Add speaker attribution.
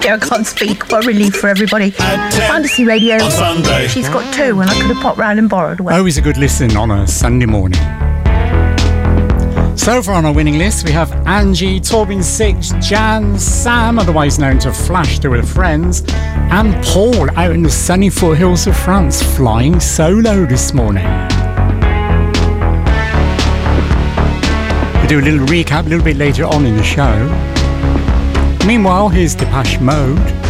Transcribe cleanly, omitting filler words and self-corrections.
Speaker 1: dear, I can't speak. What a relief for everybody. Fantasy Radio.
Speaker 2: On Sunday.
Speaker 1: She's got 2 and I could have popped round and borrowed one.
Speaker 3: Always a good listen on a Sunday morning. So far on our winning list, we have Angie, Torbin 6, Jan, Sam, otherwise known to Flash to with friends, and Paul out in the sunny foothills of France, flying solo this morning. We'll do a little recap a little bit later on in the show. Meanwhile, here's Depeche Mode.